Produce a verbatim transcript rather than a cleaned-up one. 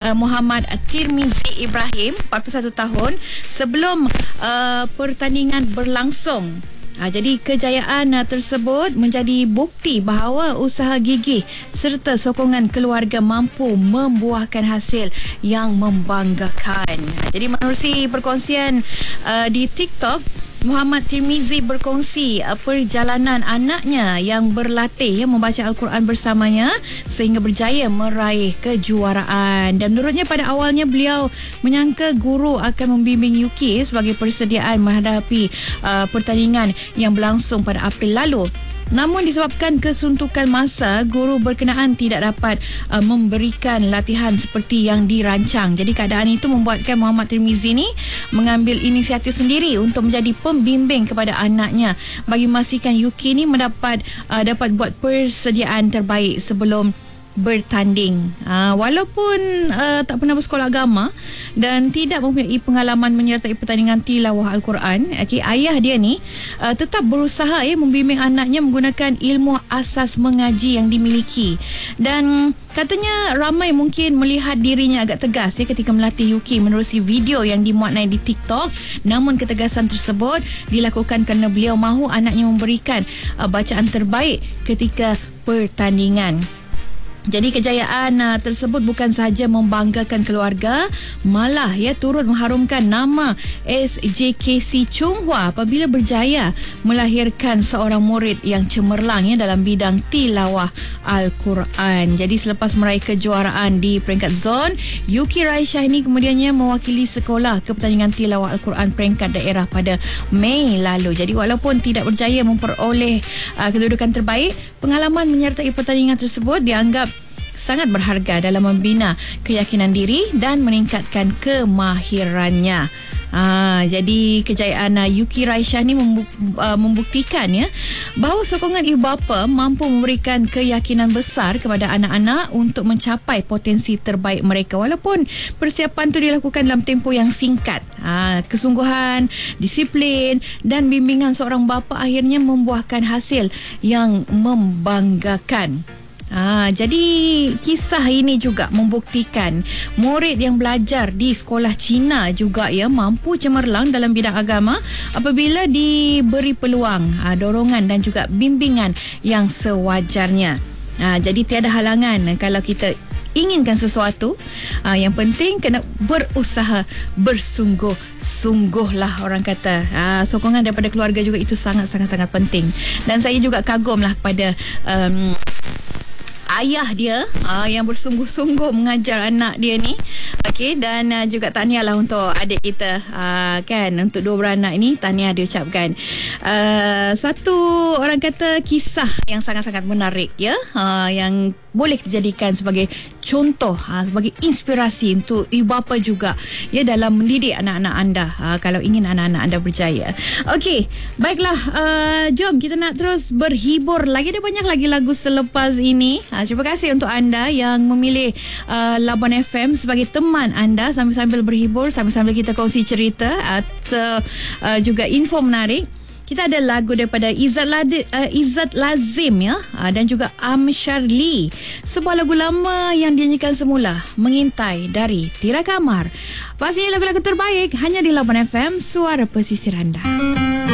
uh, Muhammad Tirmizi Ibrahim, empat puluh satu tahun, sebelum uh, pertandingan berlangsung. Ha, jadi kejayaan uh, tersebut menjadi bukti bahawa usaha gigih serta sokongan keluarga mampu membuahkan hasil yang membanggakan. Ha, jadi menerusi perkongsian uh, di TikTok, Muhammad Tirmizi berkongsi uh, perjalanan anaknya yang berlatih ya, membaca Al-Quran bersamanya sehingga berjaya meraih kejuaraan. Dan menurutnya pada awalnya beliau menyangka guru akan membimbing Yuki sebagai persediaan menghadapi uh, pertandingan yang berlangsung pada April lalu. Namun disebabkan kesuntukan masa, guru berkenaan tidak dapat uh, memberikan latihan seperti yang dirancang. Jadi keadaan itu membuatkan Muhammad Tirmizi ni mengambil inisiatif sendiri untuk menjadi pembimbing kepada anaknya bagi memastikan Yuki ni mendapat uh, dapat buat persediaan terbaik sebelum bertanding. Ha, walaupun uh, tak pernah bersekolah agama dan tidak mempunyai pengalaman menyertai pertandingan tilawah Al-Quran, okay, ayah dia ni uh, tetap berusaha ya membimbing anaknya menggunakan ilmu asas mengaji yang dimiliki. Dan katanya ramai mungkin melihat dirinya agak tegas ya ketika melatih Yuki menerusi video yang dimuat naik di TikTok. Namun ketegasan tersebut dilakukan kerana beliau mahu anaknya memberikan uh, bacaan terbaik ketika pertandingan. Jadi kejayaan uh, tersebut bukan sahaja membanggakan keluarga, malah ya turut mengharumkan nama S J K C Chonghua apabila berjaya melahirkan seorang murid yang cemerlang ya dalam bidang tilawah Al-Quran. Jadi selepas meraih kejuaraan di peringkat zon, Yuki Raishah ini kemudiannya mewakili sekolah ke pertandingan tilawah Al-Quran peringkat daerah pada Mei lalu. Jadi walaupun tidak berjaya memperoleh uh, kedudukan terbaik, pengalaman menyertai pertandingan tersebut dianggap sangat berharga dalam membina keyakinan diri dan meningkatkan kemahirannya. Ah, jadi kejayaan uh, Yuki Raishah ni membu- uh, membuktikan ya bahawa sokongan ibu bapa mampu memberikan keyakinan besar kepada anak-anak untuk mencapai potensi terbaik mereka walaupun persiapan tu dilakukan dalam tempoh yang singkat. Ah, kesungguhan, disiplin dan bimbingan seorang bapa akhirnya membuahkan hasil yang membanggakan. Ha, jadi kisah ini juga membuktikan murid yang belajar di sekolah Cina juga ya mampu cemerlang dalam bidang agama apabila diberi peluang, ha, dorongan dan juga bimbingan yang sewajarnya. Ha, jadi tiada halangan kalau kita inginkan sesuatu. Ha, yang penting kena berusaha bersungguh-sungguh lah orang kata. Ha, sokongan daripada keluarga juga itu sangat-sangat-sangat penting. Dan saya juga kagum lah kepada um, ayah dia uh, yang bersungguh-sungguh mengajar anak dia ni. Okey, dan uh, juga tahniah lah untuk adik kita uh, kan, untuk dua beranak ini tahniah diucapkan. Uh, satu orang kata kisah yang sangat-sangat menarik ya, uh, yang boleh dijadikan sebagai contoh, uh, sebagai inspirasi untuk ibu bapa juga ya dalam mendidik anak-anak anda uh, kalau ingin anak-anak anda berjaya. Okey, baiklah, uh, jom kita nak terus berhibur lagi. Ada banyak lagi lagu selepas ini. uh, Terima kasih untuk anda yang memilih uh, Labuan F M sebagai teman anda sambil-sambil berhibur, sambil-sambil kita kongsi cerita atau uh, juga info menarik. Kita ada lagu daripada Izzat, Ladi, uh, Izzat Lazim ya, uh, dan juga Amsyarli. Sebuah lagu lama yang dinyanyikan semula, Mengintai dari Tira Kamar. Pastinya lagu-lagu terbaik hanya di Labuan F M, suara pesisir anda.